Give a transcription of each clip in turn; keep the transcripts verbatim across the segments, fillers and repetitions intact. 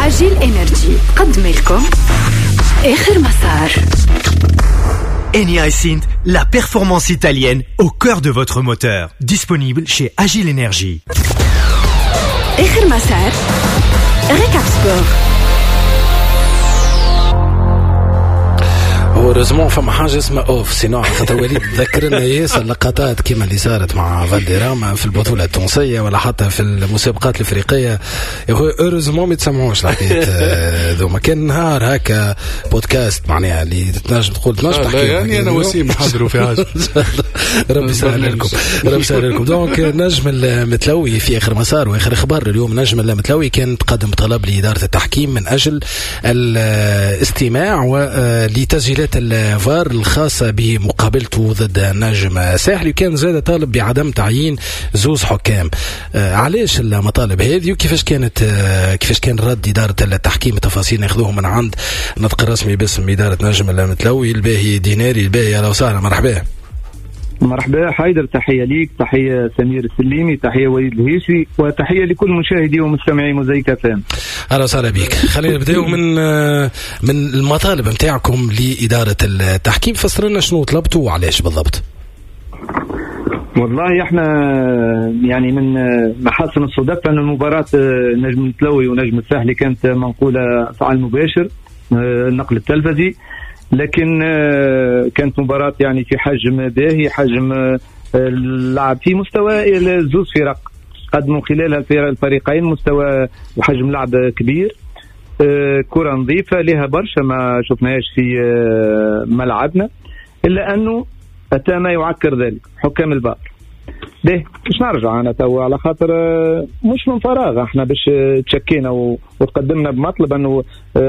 عجيل إنرجي قدم لكم آخر مسار. Eni iSynth, la performance italienne au cœur de votre moteur. Disponible chez Agile Energy. آخر مسار ركاب سبور. ورزمون فما حاجة اسمها اوف سينو خاطر وليد ذكرنا ياسر اللقطات كيما اللي صارت مع فالديراما في البطولة التونسية ولا حتى في المسابقات الافريقية. يا خويا ارزمون ما يتسمعوش الحكايات ذوما. كان نهار هكا بودكاست معناها اللي تنجم تقول تنجم تحكي يعني انا وسيم نحضروا في حاجة. ربي يسهل لكم ربي يسهل لكم. دونك نجم المتلوي في اخر مسار واخر اخبار اليوم. نجم المتلوي كان تقدم طلب لإدارة التحكيم من اجل الاستماع ولتسجيلات الفار الخاصة بمقابلته ضد نجم ساحلي. كان زاد طالب بعدم تعيين زوز حكام. آه علاش المطالب هذه وكيفاش كانت آه كيفاش كان رد إدارة التحكيم؟ التفاصيل ناخذوهم من عند نطق الرسمي باسم إدارة نجم المتلوي الباهي ديناري. الباهي أهلا وسهلا مرحبا. مرحبا حيدر، تحية ليك، تحية سمير السليمي، تحية وليد الهيشي، وتحية لكل مشاهدي ومستمعي موزايك فام. أهلا وسهلا بك. خلينا نبداو من من المطالب نتاعكم لإدارة التحكيم. فسر لنا شنو طلبتوا وعلاش بالضبط. والله احنا يعني من محاسن الصدف أن المباراة نجم المتلوي ونجم الساحلي كانت منقولة فعال مباشر النقل التلفزي، لكن كانت مباراة يعني في حجم باهي، حجم اللعب في مستوى الزوز فرق قدموا خلالها الفريقين مستوى وحجم لعب كبير. كرة نظيفة لها برشا ما شفناهاش في ملعبنا، إلا أنه أتى ما يعكر ذلك حكام الفار. ده مش نرجع أنا تو على خاطر مش من فراغ احنا باش تشكينا وتقدمنا بمطلب أنه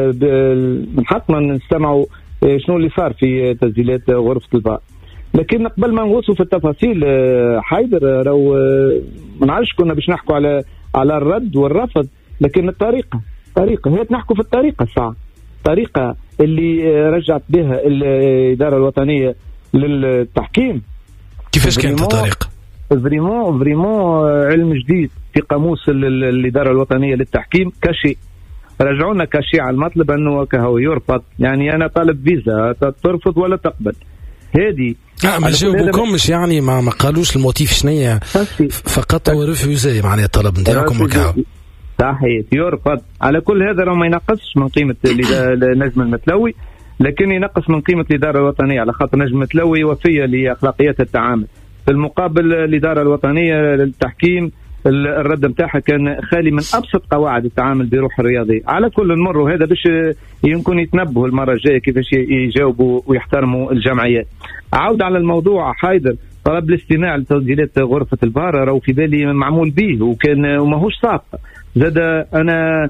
من حقنا نستمعوا شنو اللي صار في تسجيلات غرفة الفار. لكن قبل ما نغوصوا في التفاصيل حيدر لو ما نعرفش كنا باش نحكوا على على الرد والرفض، لكن الطريقة طريقة هي نحكوا في الطريقة الصعبة، الطريقة اللي رجعت بها الإدارة الوطنية للتحكيم. كيفاش كانت الطريقة؟ فريمون فريمون علم جديد في قاموس الإدارة الوطنية للتحكيم. كشي رجعونا كشي على المطلب أنه كهو يرفض، يعني أنا طالب فيزا ترفض ولا تقبل هذه. لا ما جاوبوكمش يعني ما ما قالوش الموتيف شنية، فقط هو رفيوزي معناه الطلب نتاعكم وكاو. صحيح يرفض. على كل هذا راه ما ينقصش من قيمة نجم المتلوي، لكن ينقص من قيمة الإدارة الوطنية على خاطر نجم المتلوي وفية لأخلاقيات التعامل. في المقابل الإدارة الوطنية للتحكيم الرد متاعها كان خالي من أبسط قواعد التعامل بروح الرياضي. على كل نمر هذا باش يمكن يتنبهوا المرة الجاية كيفاش يجاوبوا ويحترموا الجمعيات. عود على الموضوع حيدر، طلب الاستماع لتسجيلات غرفة الفار راهو في بالي معمول به وكان وماهوش صعب. زاد أنا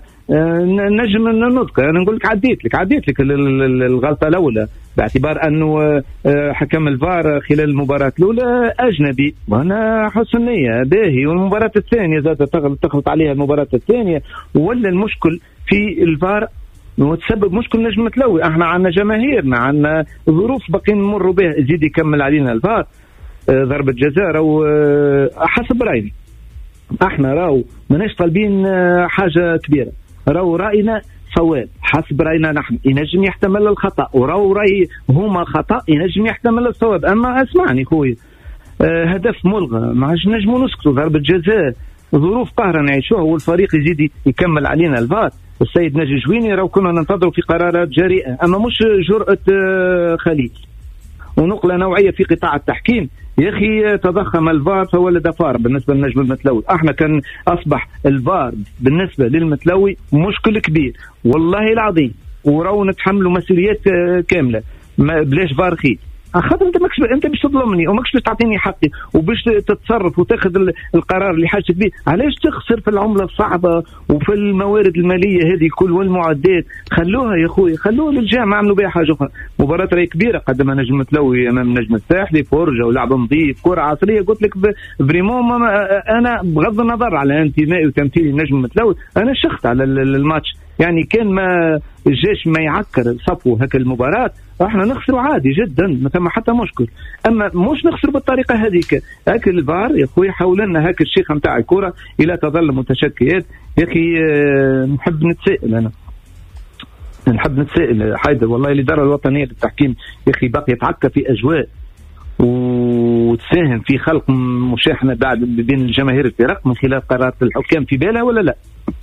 نجم ننطق أنا نقول لك عديت لك عديت لك الغلطة الأولى باعتبار أنه حكم الفار خلال المباراة الأولى أجنبي وأنا حسن نية باهي، والمباراة الثانية زاد تغلط عليها المباراة الثانية ولا المشكل في الفار وتسبب مشكل نجم متلوي. احنا عندنا جماهيرنا عندنا ظروف باقيين نمروا بها، يزيد يكمل علينا الفار ضربة جزاء راهو حسب رأيي احنا راهو ماناش طالبين حاجة كبيرة، راهو رأينا صواب حسب رأينا نحن ينجم يحتمل الخطأ، وراهو رأي هما خطأ ينجم يحتمل الصواب. أما اسمعني خويا أه هدف ملغى ما عادش نجموا نسكتوا، ضربة جزاء ظروف قهرة نعيشوها والفريق يزيد يكمل علينا الفار. السيد ناجي جويني راهو كنا ننتظروا في قرارات جريئة أما مش جرأة خليل ونقلة نوعية في قطاع التحكيم. يا أخي تضخم الفار فولد فار بالنسبة للنجم المتلوي. احنا كان أصبح الفار بالنسبة للمتلوي مشكل كبير والله العظيم، وراو نتحملوا مسؤوليات كاملة بلاش فار خير. خاطر انت ماكش انت باش تظلمني وماكش باش تعطيني حقي وباش تتصرف وتاخذ القرار اللي حاجتك به. علاش تخسر في العمله الصعبه وفي الموارد الماليه هذه كل والمعدات؟ خلوها يا خويا خلوها للجامعه عملوا بها حاجه اخرى. مباراه راهي كبيره قدمها نجم متلوي امام نجم الساحلي، فرجه ولعب نظيف كره عصريه. قلت لك فريمون انا بغض النظر على انتمائي وتمثيلي النجم متلوي انا شخت على الماتش يعني كان ما الجيش ما يعكر صفو هكا المباراة احنا نخسروا عادي جدا ما ثم حتى مشكل. اما مش نخسر بالطريقه هذيك. هاك الفار يا خويا حاول لنا هاك الشيخ نتاع الكره الى تظل متشكيات. يا اخي نحب نتسائل انا نحب نتسائل حيدر والله الاداره الوطنيه للتحكيم يا اخي باقي يتعكى في اجواء وتساهم في خلق مشاحنه بعد بين الجماهير الفرق من خلال قرارات الحكام في بالها ولا لا؟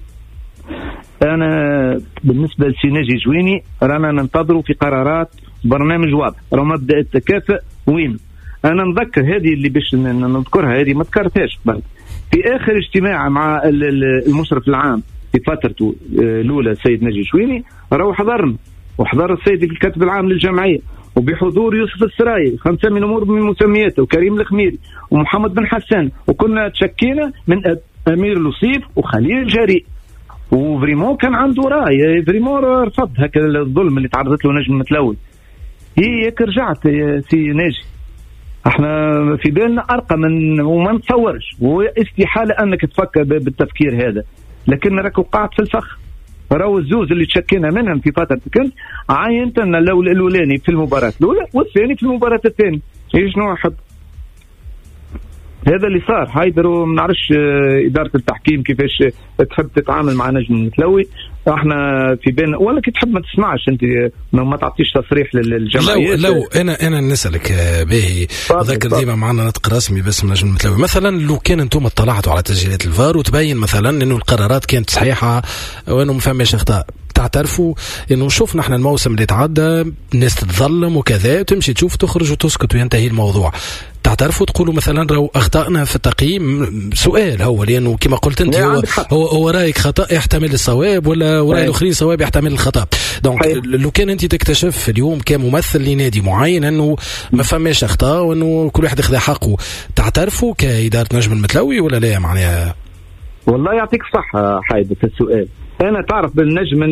انا بالنسبه لسي ناجي جويني رانا ننتظروا في قرارات برنامج واضح. راه مبدا التكافؤ وين؟ انا نذكر هذه اللي باش نذكرها هذه ما ذكرتهاش قبل في اخر اجتماع مع المشرف العام في فترته الاولى السيد ناجي جويني راهو حضرنا وحضر السيد الكاتب العام للجمعيه وبحضور يوسف السراي خمسه من امور من مسمياته وكريم الخميري ومحمد بن حسان وكنا تشكينا من امير لوصيف وخليل الجريء وفريمون كان عنده راي فريمون رفض هكا الظلم اللي تعرضت له نجم متلوي. هي ياك رجعت يا سي ناجي احنا في بالنا ارقى من وما نتصورش واستحاله انك تفكر بالتفكير هذا لكن راك وقعت في الفخ. راهو الزوز اللي تشكينا منهم في فتره كنت عاينت لنا الاولاني في المباراه الاولى والثاني في المباراه الثانيه ايش نوع حب هذا اللي صار. حيدر ما نعرفش اداره التحكيم كيفاش تحب تتعامل مع نجم المتلوي. احنا في بين ولا كي تحب ما تسمعش انت ما تعطيش تصريح للجمعيات. لو لو انا انا نسالك باهي ذكر ديما معنا نطق رسمي باسم نجم المتلوي مثلا لو كان انتم اطلعتوا على تسجيلات الفار وتبين مثلا انه القرارات كانت صحيحه وانه ما فماش اخطاء تعترفوا انه شوفنا احنا الموسم اللي تعدى الناس تتظلم وكذا تمشي تشوف تخرج وتسكت وينتهي الموضوع تعترفوا تقولوا مثلا راهو اخطأنا في التقييم سؤال هو لانه كما قلت انت هو هو, هو رايك خطأ يحتمل الصواب ولا وراي الاخرين صواب يحتمل الخطأ. دونك لو كان انت تكتشف اليوم كممثل لنادي معين انه ما فماش اخطاء وانه كل واحد ياخذ حقه تعترفوا كإدارة نجم المتلوي ولا لا؟ معناها والله يعطيك صح حايد في السؤال. انا تعرف بالنجم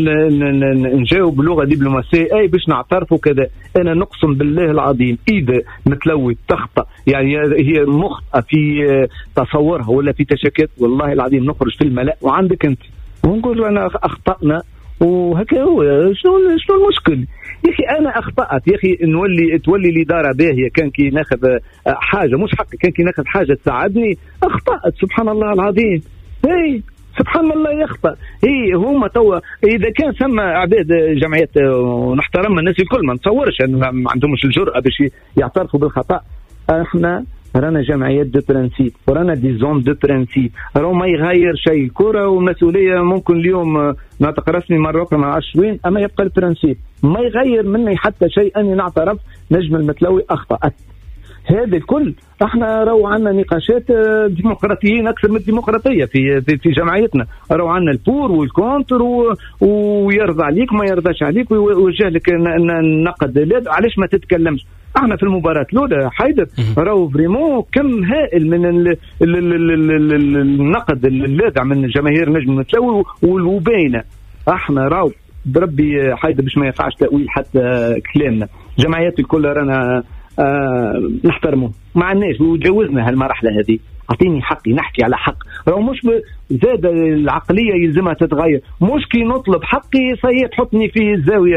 نجاوب بلغه دبلوماسيه اي باش نعترفوا كذا. انا نقسم بالله العظيم اذا متلوي تخطا يعني هي مخطئه في تصورها ولا في تشكيك والله العظيم نخرج في الملأ وعندك انت ونقول انا اخطانا وهكا هو شنو شنو المشكل يا اخي؟ انا اخطات يا اخي نولي تولي الاداره باهيه كان كي ناخذ حاجه مش حقي كان كي ناخذ حاجه تساعدني اخطات سبحان الله العظيم. اي سبحان الله يخطأ. هي هما توا إذا كان ثم عباد جمعيات ونحترم الناس الكل ما نتصورش أن ما عندهمش الجرأة باش يعترفوا بالخطأ. احنا رانا جمعيات دو برانسيب ورانا دي زون دو برانسيب راهو ما يغير شيء. الكرة والمسؤولية ممكن اليوم ناطق رسمي مرة أخرى ما عرفش وين أما يبقى البرانسيب ما يغير مني حتى شيء أني نعترف نجم المتلوي أخطأت. هذا الكل احنا راهو عندنا نقاشات ديمقراطيين اكثر من الديمقراطيه في في, في جمعيتنا. راهو عندنا البور والكونتر و... ويرضى عليك ما يرضاش عليك ويوجه لك النقد. علاش ما تتكلمش؟ احنا في المباراه الاولى حيدر راهو فريمون كم هائل من ال... ال... ال... ال... ال... النقد اللاذع من جماهير نجم المتلوي وباينه. احنا راهو بربي حيدر باش ما يقعش تاويل حتى كلامنا جمعيات الكل رانا آه نحترمه ما عندناش وتجاوزنا هالمرحله هذه. اعطيني حقي نحكي على حق. راهو مش زاد العقليه يلزمها تتغير مش كي نطلب حقي صحيح تحطني في الزاويه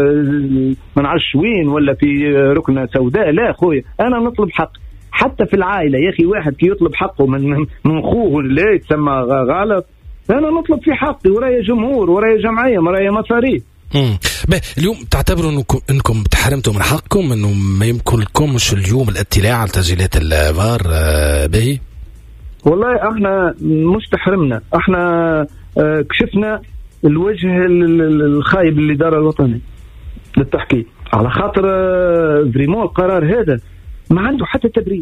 ما نعرفش وين ولا في ركنه سوداء. لا خويا انا نطلب حق حتى في العائله يا اخي. واحد كي يطلب حقه من من خوه لا يتسمى غلط. انا نطلب في حقي ورايا جمهور ورايا جمعيه ورايا مصاريف. امم اليوم تعتبروا انكم انكم تحرمتوا من حقكم انه ما يمكن لكمش اليوم الاطلاع على تسجيلات الفار باهي؟ والله احنا مش تحرمنا احنا كشفنا الوجه الخايب للاداره الوطنيه للتحكيم على خاطر فريمون القرار هذا ما عنده حتى تبرير.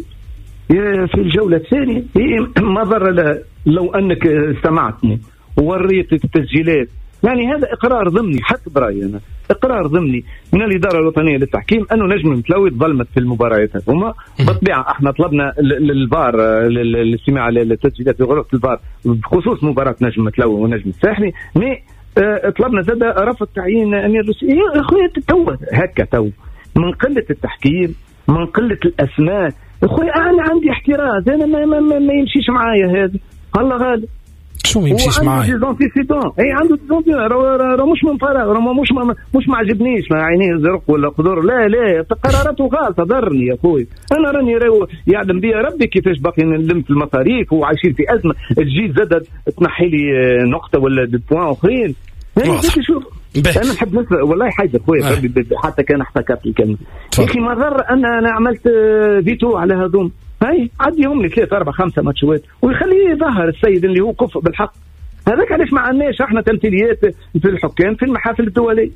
في الجوله الثانيه ما ضر لها لو انك استمعتني ووريت التسجيلات يعني هذا إقرار ضمني حتى برأيي أنا إقرار ضمني من الإدارة الوطنية للتحكيم أنه نجم المتلوي ظلمت في المباريات هما. بالطبيعة احنا طلبنا للفار للاستماع للتسجيلات في غرفة الفار بخصوص مباراة نجم المتلوي ونجم الساحلي مي اه طلبنا زاد رفض تعيين أمير لوصيف. يا أخويا تو هكا تو من قلة التحكيم من قلة الأسماء. أخويا أنا عندي احتراز أنا ما, ما, ما, ما يمشيش معايا هذا الله غالب. شو يمشيش معايا ديزونتيسيدون اي عنده ديزونتيسيدون راه مش من فراغ راه مش مش ما عجبنيش ما عينيه زرق ولا قدر لا لا قراراته غلطه ضرني يا خويا انا راني راهو يعلم بيا ربي كيفاش باقي نلم في المصاريف وعايشين في ازمه تجي زاد تنحي لي نقطه ولا دي بوان اخرين انا نحب نسمع والله حاجه خويا حتى كان احتكرت الكلمه يا اخي ما ضر انا انا عملت فيتو على هذوم هاي عديهم لي ثلاثة أربعة خمسة ماتشات ويخليه يظهر السيد اللي هو كفء بالحق هذاك علاش ما عندناش احنا تمثيليات في الحكام في المحافل الدولية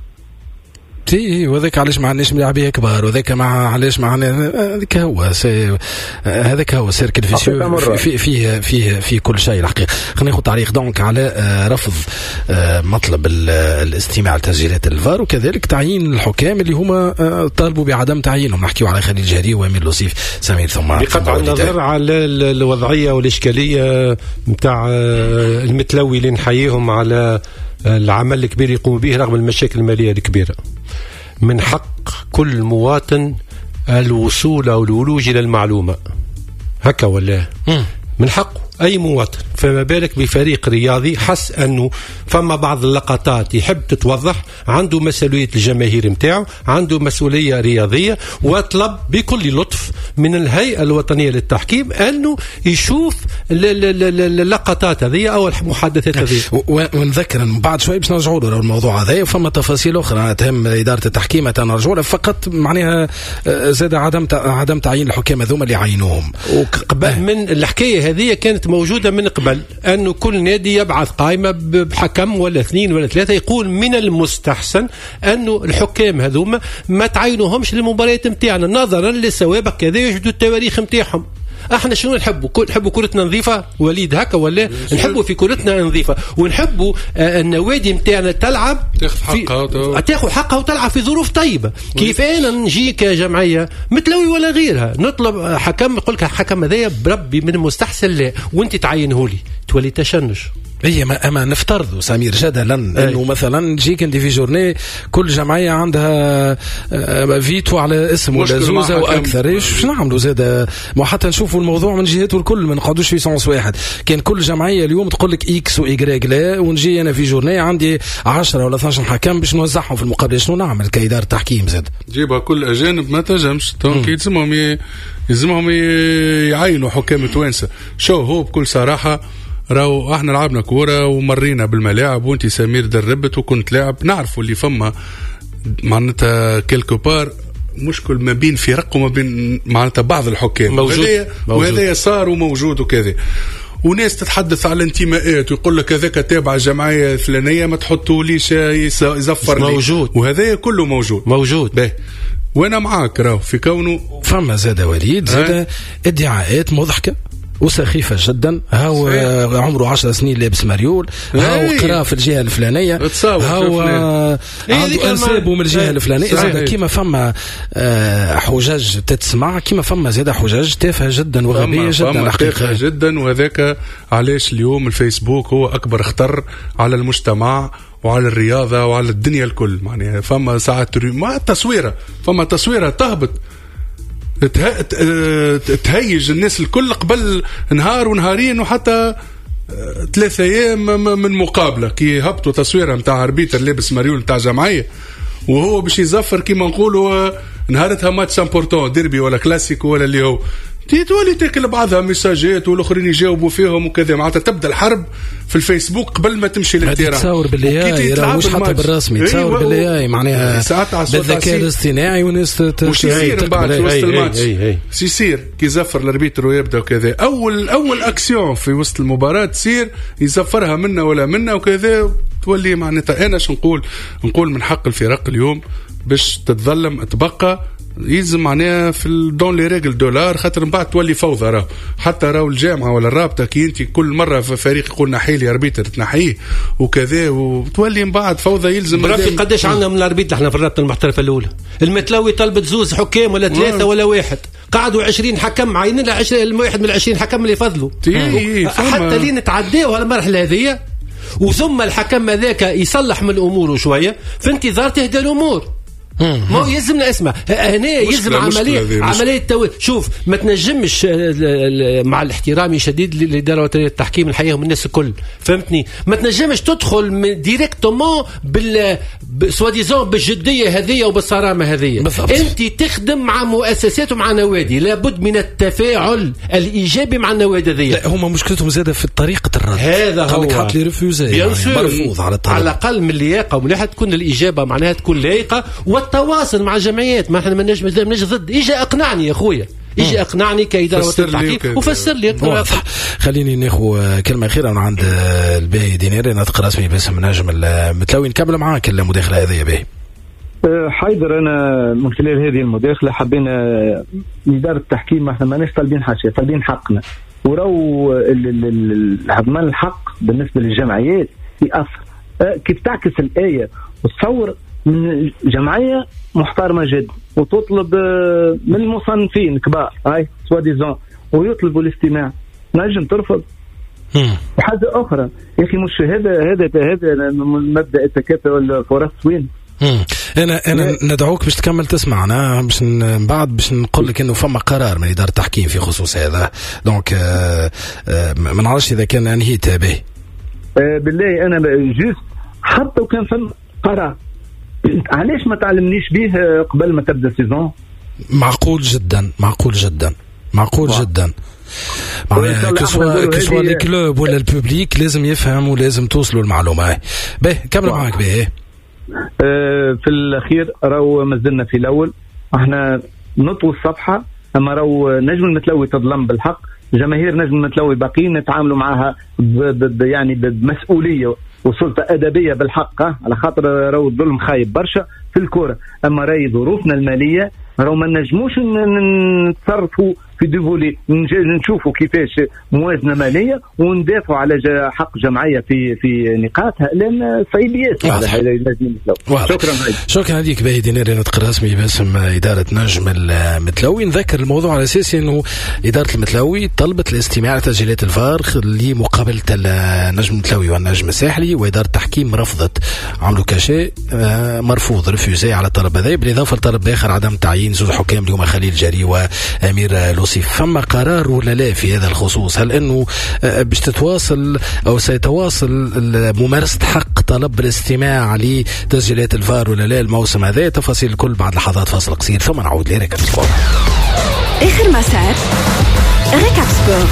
تي وذاك علاش ما عندناش ملاعبيه كبار وذاك مع علاش ما هذاك هو هذاك هو سيركل فيسيو في فيه فيه في كل شيء الحقيقه. خلينا ناخذ تعليق دونك على رفض مطلب الاستماع لتسجيلات الفار وكذلك تعيين الحكام اللي هما طالبوا بعدم تعيينهم. نحكيو على خليل جهري وامين لوسيف سمير ثم بقطع النظر على الوضعيه والاشكاليه نتاع المتلوي اللي نحييهم على العمل الكبير يقوم به رغم المشاكل الماليه الكبيره. من حق كل مواطن الوصول أو الولوج إلى المعلومة هكا ولا من حقه أي مواطن فما بالك بفريق رياضي حس أنه فما بعض اللقطات يحب تتوضح عنده مسؤولية الجماهير متاعه عنده مسؤولية رياضية وطلب بكل لطف من الهيئة الوطنية للتحكيم أنه يشوف اللقطات هذه أو المحادثات هذه. ونذكر بعد شوي باش نرجعوا له الموضوع هذا وفما تفاصيل أخرى تهم إدارة التحكيم تنرجعوا له فقط معناها زاد عدم عدم تعيين الحكام هذوما اللي عينوهم. وقبل من الحكاية هذه كانت موجودة من قبل أنه كل نادي يبعث قائمة بحكم ولا اثنين ولا ثلاثة يقول من المستحسن أنه الحكام هذوما ما تعينوهمش للمباريات متاعنا نظرا للسوابق كذا يجدوا التواريخ متاعهم. احنا شنو نحبوا نحبوا كرتنا نظيفه وليد هكا ولا نحبوا في كرتنا نظيفه ونحبوا آه النوادي نتاعنا تلعب تاخذ تاخذ حقها وتلعب في ظروف طيبه. كيف انا نجي كجمعيه متلوي ولا غيرها نطلب حكم يقول لك حكم هذايا بربي من المستحسن لا وانت تعينه لي تولي تشنج. هي ما اما نفترض سمير جدلا انه مثلا نجيك انت في جورني كل جمعيه عندها فيتو على اسم ولا زوزه واكثر ايش نعملوا زاد ما حتى نشوفوا الموضوع من جهته الكل ما نقعدوش في سونس واحد. كان كل جمعيه اليوم تقول لك اكس وايغريك لا ونجي انا في جورني عندي عشرة ولا اثناش حكم باش نوزعهم في المقابله شنو نعمل كاداره تحكيم زاد جيبها كل اجانب ما تنجمش دونك يلزمهم ي... يلزمهم يعينوا حكام توانسه. شو هو بكل صراحه راهو احنا لعبنا كوره ومرينا بالملاعب وانت سمير دربت وكنت لاعب نعرفوا اللي فما معناتها كيلكو بار مشكل ما بين فرق وما بين معناتها بعض الحكام موجود وهذا صار وموجود وكذا وناس تتحدث على الانتماءات ويقول لك هذاك تابع الجمعيه الفلانيه ما تحطوليش يزفر لي موجود وهذا كله موجود موجود باهي وانا معاك راهو في كونه فما زاد وليد زاد ادعاءات مضحكه وسخيفة جدا. هاو عمره عشر سنين لابس مريول هاو قرا في الجهة الفلانية هاو عنده أنسابه من الجهة الفلانية زاد كيما فما حجاج تتسمع كيما فما زاد حجاج تافهة جدا وغبية جدا حقيقة جدا. وذاك علاش اليوم الفيسبوك هو أكبر خطر على المجتمع وعلى الرياضة وعلى الدنيا الكل. معناها فما ساعات ما تصويرة فما تصويرة تهبط تهيج الناس الكل قبل نهار ونهارين وحتى ثلاثة أيام من مقابلة كي هبطوا تصويرة متاع أربيتر لابس مريول متاع جمعية وهو باش يزفر كيما نقولوا نهارتها ماتش امبورتون ديربي ولا كلاسيكو ولا اللي هو تولي تاكل بعضها ميساجات والاخرين يجاوبوا فيهم وكذا معناتها تبدا الحرب في الفيسبوك قبل ما تمشي للتيران. تصور باللي راه مش حتى بالرسمي تصور باللي معناها بالذكاء الاصطناعي والناس وش يصير بعد في وسط الماتش يصير كي يزفر الاربيتر ويبدا وكذا اول اول اكسيون في وسط المباراه تصير يزفرها منا ولا منا وكذا تولي معناتها انا شو نقول نقول من حق الفرق اليوم باش تتظلم تبقى يلزم معناها في دون لي ريغل دولار خاطر من بعد تولي فوضى راه حتى راهو الجامعه ولا الرابطه كي انت كل مره في فريق يقول نحي لي اربيتر تنحيه وكذا وتولي من بعد فوضى يلزم بربي قداش عندنا من الاربيتر احنا في الرابطه المحترفه الاولى المتلوي طلبت زوز حكام ولا ثلاثه ولا واحد قعدوا عشرين حكم عينين له عشرين واحد من العشرين حكم اللي فضلوا حتى لين نتعداو هالمرحله هذه وثم الحكم ذاك يصلح من الامور شويه في انتظار تهدى الامور ما هو يلزمنا اسمع هنا يلزم عمليه عمليه تو... شوف ما تنجمش مع الاحترام الشديد للاداره الوطنيه للتحكيم الحقيقه من الناس الكل فهمتني ما تنجمش تدخل ديريكتومون بال سواديزون بالجديه هذه وبالصرامه هذه انت تخدم مع مؤسسات ومع نوادي لابد من التفاعل الايجابي مع النوادي هذه. لا هما مشكلتهم زاده في طريقه الرد هذا هو حط لي ريفوزي يعني مرفوض على الطلب على الاقل من اللياقه ومليحه تكون الاجابه معناها تكون لايقه والتواصل مع الجمعيات ما احنا ما نجمش نجي ضد اجي اقنعني يا خويا اجي اقنعني كاداره التحكيم وفسر لي واضح. خليني ناخذ كلمه اخيره من عند الباهي ديناري ناطق رسمي باسم نجم المتلوي نكمل معاك المداخله هذه يا باهي. حيدر انا من خلال هذه المداخله حبينا اداره التحكيم احنا ماناش طالبين حاشيه طالبين حقنا ورو عضمان الحق بالنسبه للجمعيات يأثر كيف تعكس الايه وتصور من جمعيه محترمه جدا وتطلب من المصنفين كبار هاي سواديزون ويطلبوا الاستماع نجم ترفض. وحاجه اخرى يا اخي مش هذا هذا هذا مبدا التكافؤ الفرص وين. انا انا ندعوك باش تكمل تسمعنا باش من بعد باش نقول لك انه فما قرار من اداره التحكيم في خصوص هذا دونك ما نعرفش اذا كان انهيت به. بالله انا جوست حتى وكان فما قرار علاش ما تعلمنيش به قبل ما تبدا السيزون؟ معقول جدا معقول جدا معقول واو. جدا معناها كسوا كسوا لي كلوب ولا البوبليك لازم يفهم ولازم توصلوا المعلومه. باهي كمل معاك باهي. أه في الاخير راهو مازلنا في الاول احنا نطوي الصفحه اما راهو نجم المتلوي تظلم بالحق جماهير نجم المتلوي باقيين نتعاملوا معها يعني بمسؤوليه وسلطه ادبيه بالحق على خاطر راهو الظلم خايب برشا في الكره اما راهي ظروفنا الماليه راهو ما نجموش نتصرفوا في ديفولي نشوفوا كيفاش موازنه ماليه وندافعوا على حق جمعيه في في نقاطها لان صعيبيات. شكرا شكرا هذيك باهي ديناري نطق رسمي باسم اداره نجم المتلوي. نذكر الموضوع على اساس انه اداره المتلوي طلبت الاستماع لتسجيلات الفار لمقابله النجم المتلوي والنجم الساحلي واداره التحكيم رفضت عملوا كاشي مرفوض ريفوزي على الطلب هذا بالاضافه لطلب اخر عدم تعيين زوج حكام اليوم خليل جري وامير لوسي. فما قرار ولا لا في هذا الخصوص؟ هل انه باش تتواصل او سيتواصل ممارسه حق طلب الاستماع لتسجيلات الفار ولا لا الموسم هذا؟ تفاصيل الكل بعد لحظات فاصل قصير ثم نعود لركب سبور. اخر مسار ركب سبور.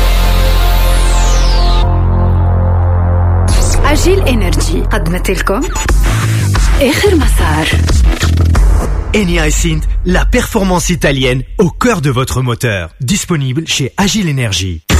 عجيل انرجي قدمت لكم اخر مسار. Eni Synth, la performance italienne au cœur de votre moteur. Disponible chez Agile Energy.